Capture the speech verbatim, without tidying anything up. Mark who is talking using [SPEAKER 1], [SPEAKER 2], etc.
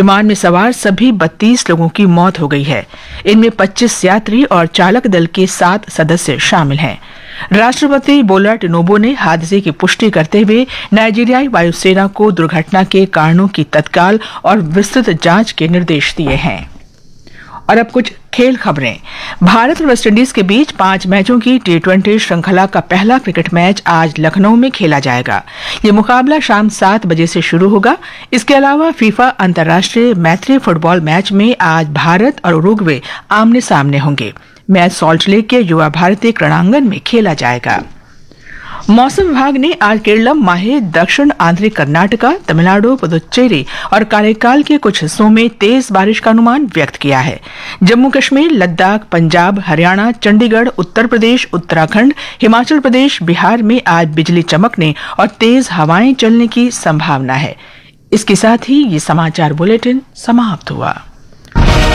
[SPEAKER 1] विमान में सवार सभी बत्तीस लोगों की मौत हो गई है। इनमें पच्चीस यात्री और चालक दल के सात सदस्य शामिल हैं। राष्ट्रपति बोला टिनुबू ने हादसे की पुष्टि करते हुए नाइजीरियाई वायुसेना को दुर्घटना के कारणों की तत्काल और विस्तृत जांच के निर्देश दिए हैं। और अब कुछ खेल खबरें। भारत और वेस्टइंडीज के बीच पांच मैचों की टी ट्वेंटी श्रृंखला का पहला क्रिकेट मैच आज लखनऊ में खेला जाएगा। ये मुकाबला शाम सात बजे से शुरू होगा। इसके अलावा फीफा अंतर्राष्ट्रीय मैत्री फुटबॉल मैच में आज भारत और उरुग्वे आमने सामने होंगे। मैच सॉल्ट लेक के युवा भारती क्रीड़ांगन में खेला जाएगा। मौसम विभाग ने आज केरलम, माहे, दक्षिण आंतरिक कर्नाटका, तमिलनाडु, पुदुच्चेरी और कारेकाल के कुछ हिस्सों में तेज बारिश का अनुमान व्यक्त किया है। जम्मू कश्मीर, लद्दाख, पंजाब, हरियाणा, चंडीगढ़, उत्तर प्रदेश, उत्तराखंड, हिमाचल प्रदेश, बिहार में आज बिजली चमकने और तेज हवाएं चलने की संभावना है। इसके साथ ही ये समाचार बुलेटिन समाप्त हुआ।